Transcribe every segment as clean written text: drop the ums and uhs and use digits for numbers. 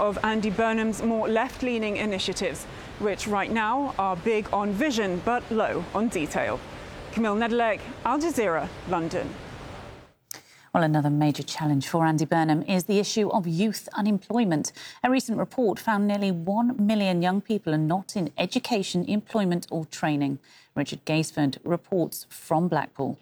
of Andy Burnham's more left-leaning initiatives, which right now are big on vision but low on detail. Camille Nedelec, Al Jazeera, London. Well, another major challenge for Andy Burnham is the issue of youth unemployment. A recent report found nearly 1 million young people are not in education, employment or training. Richard Gaisford reports from Blackpool.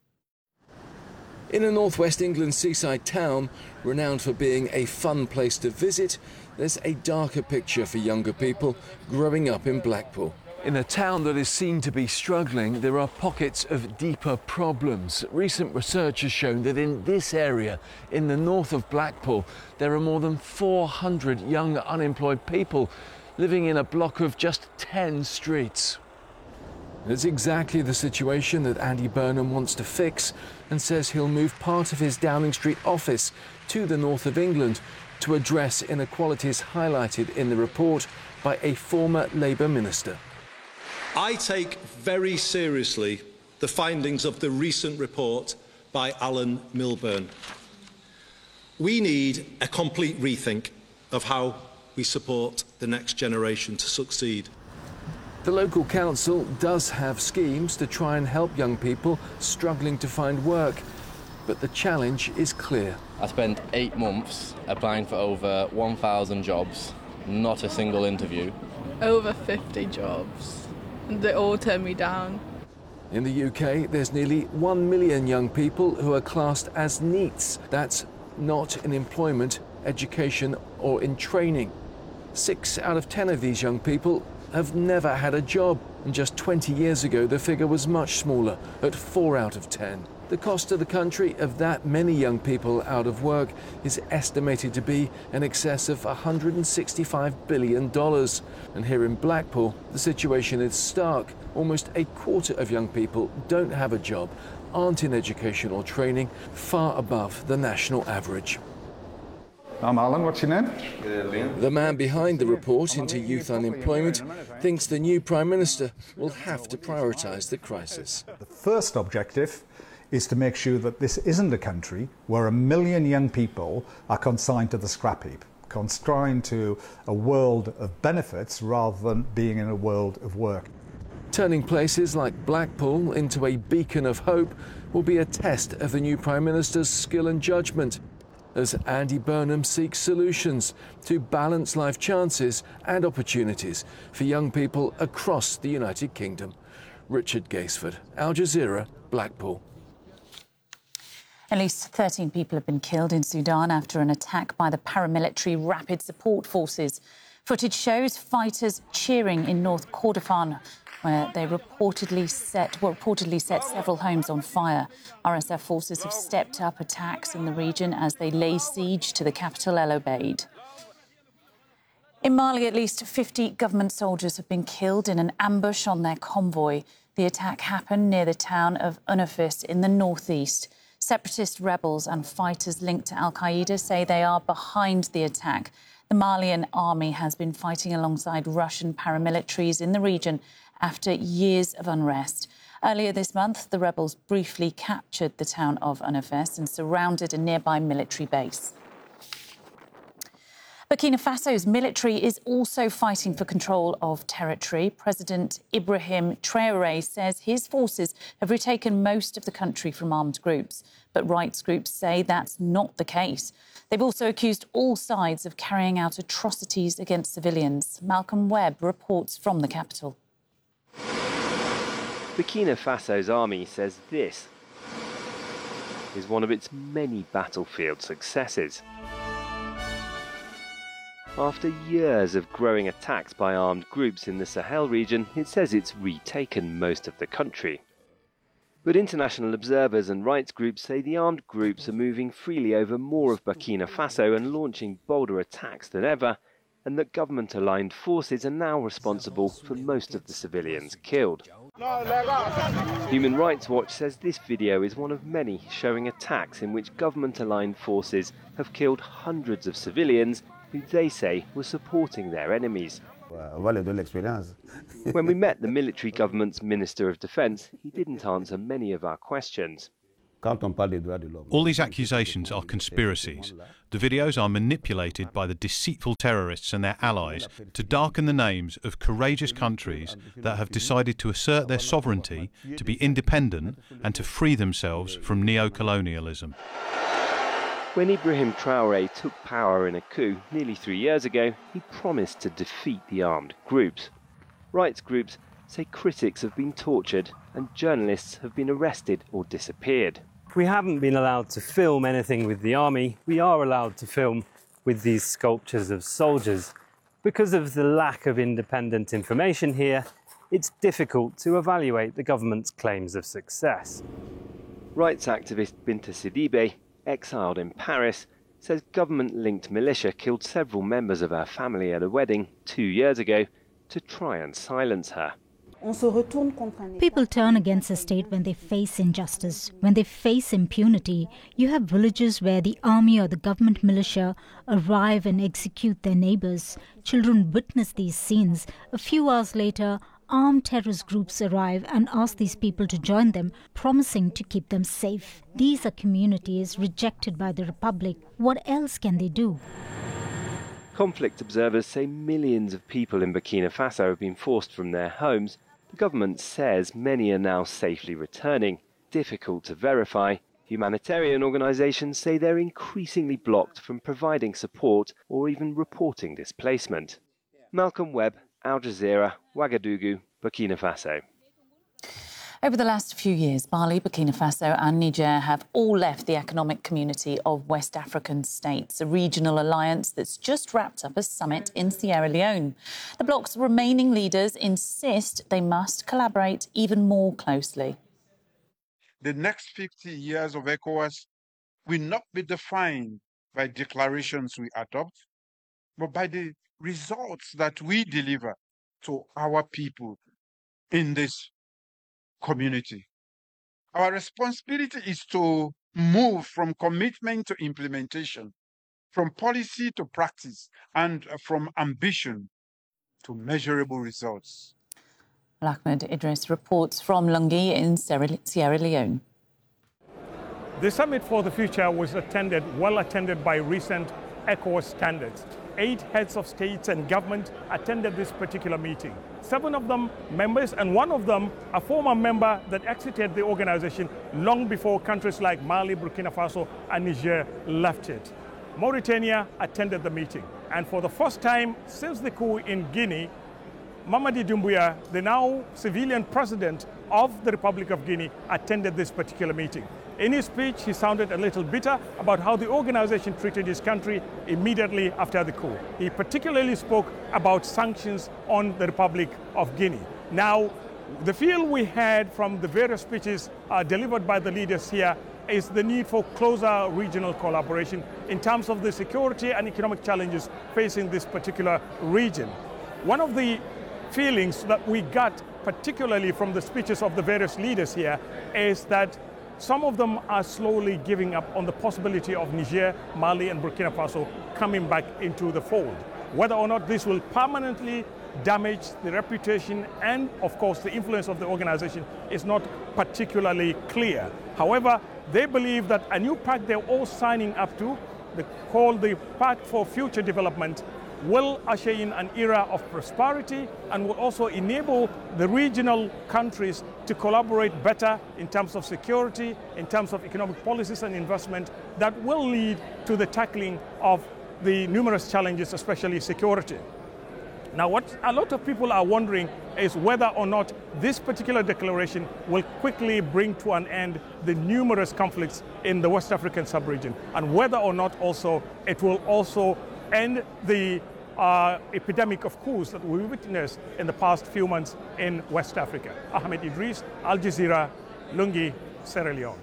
In a northwest England seaside town, renowned for being a fun place to visit, there's a darker picture for younger people growing up in Blackpool. In a town that is seen to be struggling, there are pockets of deeper problems. Recent research has shown that in this area, in the north of Blackpool, there are more than 400 young unemployed people living in a block of just 10 streets. It's exactly the situation that Andy Burnham wants to fix and says he'll move part of his Downing Street office to the north of England to address inequalities highlighted in the report by a former Labour minister. I take very seriously the findings of the recent report by Alan Milburn. We need a complete rethink of how we support the next generation to succeed. The local council does have schemes to try and help young people struggling to find work, but the challenge is clear. I spent 8 months applying for over 1,000 jobs, not a single interview. Over 50 jobs, and they all turned me down. In the UK, there's nearly 1 million young people who are classed as NEETs. That's not in employment, education or in training. 6 out of 10 of these young people have never had a job, and just 20 years ago the figure was much smaller, at 4 out of 10. The cost to the country of that many young people out of work is estimated to be in excess of $165 billion. And here in Blackpool, the situation is stark. Almost a quarter of young people don't have a job, aren't in education or training, far above the national average. I'm Alan, what's your name? The man behind the report into youth unemployment thinks the new Prime Minister will have to prioritise the crisis. The first objective is to make sure that this isn't a country where 1 million young people are consigned to the scrap heap, consigned to a world of benefits rather than being in a world of work. Turning places like Blackpool into a beacon of hope will be a test of the new Prime Minister's skill and judgment, as Andy Burnham seeks solutions to balance life chances and opportunities for young people across the United Kingdom. Richard Gaisford, Al Jazeera, Blackpool. At least 13 people have been killed in Sudan after an attack by the paramilitary Rapid Support Forces. Footage shows fighters cheering in North Kordofan, where they reportedly set several homes on fire. RSF forces have stepped up attacks in the region as they lay siege to the capital, El Obeid. In Mali, at least 50 government soldiers have been killed in an ambush on their convoy. The attack happened near the town of Unafis in the northeast. Separatist rebels and fighters linked to al-Qaeda say they are behind the attack. The Malian army has been fighting alongside Russian paramilitaries in the region after years of unrest. Earlier this month, the rebels briefly captured the town of Unafis and surrounded a nearby military base. Burkina Faso's military is also fighting for control of territory. President Ibrahim Traoré says his forces have retaken most of the country from armed groups, but rights groups say that's not the case. They've also accused all sides of carrying out atrocities against civilians. Malcolm Webb reports from the capital. Burkina Faso's army says this is one of its many battlefield successes. After years of growing attacks by armed groups in the Sahel region, it says it's retaken most of the country. But international observers and rights groups say the armed groups are moving freely over more of Burkina Faso and launching bolder attacks than ever, and that government-aligned forces are now responsible for most of the civilians killed. Human Rights Watch says this video is one of many showing attacks in which government-aligned forces have killed hundreds of civilians who they say were supporting their enemies. When we met the military government's Minister of Defence, he didn't answer many of our questions. All these accusations are conspiracies. The videos are manipulated by the deceitful terrorists and their allies to darken the names of courageous countries that have decided to assert their sovereignty, to be independent and to free themselves from neo-colonialism. When Ibrahim Traoré took power in a coup nearly 3 years ago, he promised to defeat the armed groups. Rights groups say critics have been tortured and journalists have been arrested or disappeared. We haven't been allowed to film anything with the army. We are allowed to film with these sculptures of soldiers. Because of the lack of independent information here, it's difficult to evaluate the government's claims of success. Rights activist Binta Sidibe, exiled in Paris, says government-linked militia killed several members of her family at a wedding 2 years ago to try and silence her. People turn against the state when they face injustice, when they face impunity. You have villages where the army or the government militia arrive and execute their neighbors. Children witness these scenes. A few hours later, armed terrorist groups arrive and ask these people to join them, promising to keep them safe. These are communities rejected by the Republic. What else can they do? Conflict observers say millions of people in Burkina Faso have been forced from their homes. The government says many are now safely returning. Difficult to verify. Humanitarian organisations say they're increasingly blocked from providing support or even reporting displacement. Malcolm Webb, Al Jazeera, Ouagadougou, Burkina Faso. Over the last few years, Mali, Burkina Faso and Niger have all left the Economic Community of West African States, a regional alliance that's just wrapped up a summit in Sierra Leone. The bloc's remaining leaders insist they must collaborate even more closely. The next 50 years of ECOWAS will not be defined by declarations we adopt, but by the results that we deliver to our people in this community. Our responsibility is to move from commitment to implementation, from policy to practice, and from ambition to measurable results. Ahmed Idris reports from Lungi in Sierra Leone. The Summit for the Future was well attended by recent ECOWAS standards. 8 heads of states and government attended this particular meeting. 7 of them members, and 1 of them a former member that exited the organization long before countries like Mali, Burkina Faso and Niger left it. Mauritania attended the meeting, and for the first time since the coup in Guinea, Mamadi Doumbouya, the now civilian president of the Republic of Guinea, attended this particular meeting. In his speech, he sounded a little bitter about how the organization treated his country immediately after the coup. He particularly spoke about sanctions on the Republic of Guinea. Now, the feel we had from the various speeches delivered by the leaders here is the need for closer regional collaboration in terms of the security and economic challenges facing this particular region. One of the feelings that we got, particularly from the speeches of the various leaders here, is that some of them are slowly giving up on the possibility of Niger, Mali and Burkina Faso coming back into the fold. Whether or not this will permanently damage the reputation and, of course, the influence of the organization is not particularly clear. However, they believe that a new pact they're all signing up to, called the Pact for Future Development, will usher in an era of prosperity and will also enable the regional countries to collaborate better in terms of security, in terms of economic policies and investment that will lead to the tackling of the numerous challenges, especially security. Now, what a lot of people are wondering is whether or not this particular declaration will quickly bring to an end the numerous conflicts in the West African sub-region, and whether or not also it will also end the epidemic of coups that we witnessed in the past few months in West Africa. Ahmed Idris, Al Jazeera, Lungi, Sierra Leone.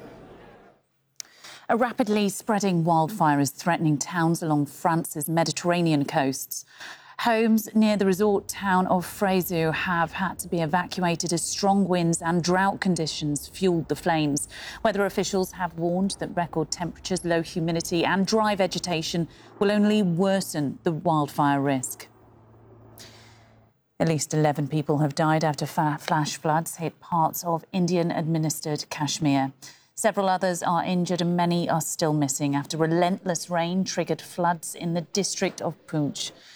A rapidly spreading wildfire is threatening towns along France's Mediterranean coasts. Homes near the resort town of Fréjus have had to be evacuated as strong winds and drought conditions fueled the flames. Weather officials have warned that record temperatures, low humidity and dry vegetation will only worsen the wildfire risk. At least 11 people have died after flash floods hit parts of Indian-administered Kashmir. Several others are injured and many are still missing after relentless rain triggered floods in the district of Poonch.